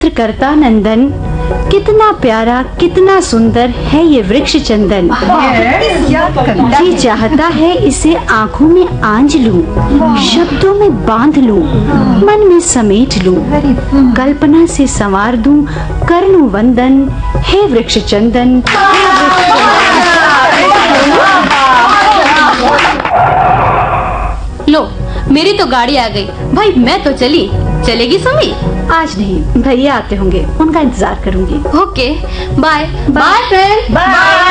करता नंदन, कितना प्यारा कितना सुंदर है ये वृक्ष चंदन। जी चाहता है इसे आँखों में आंज लूं, शब्दों में बांध लूं, मन में समेट लूं, कल्पना से संवार दूं, कर लूं वंदन, हे वृक्ष चंदन। लो मेरी तो गाड़ी आ गई भाई, मैं तो चली। चलेगी सुमी? आज नहीं, भैया आते होंगे, उनका इंतजार करूंगी। Okay bye. Bye friend. Bye.